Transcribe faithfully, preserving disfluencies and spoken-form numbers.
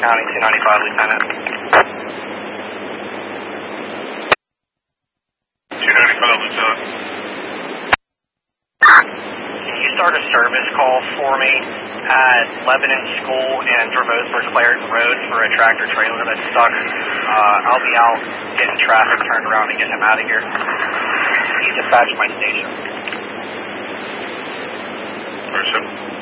County two ninety-five, Lieutenant. two ninety-five, Lieutenant. Can you start a service call for me at Lebanon School and Dravosburg Clareton Road for a tractor trailer that's stuck? Uh, I'll be out getting traffic turned around to get him out of here. Can you dispatch my station? Where's him?